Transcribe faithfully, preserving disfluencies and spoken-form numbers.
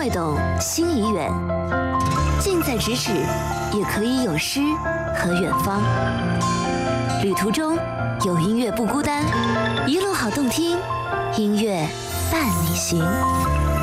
脉动心已远，近在咫尺，也可以有诗和远方。旅途中有音乐不孤单，一路好动听，音乐伴你行。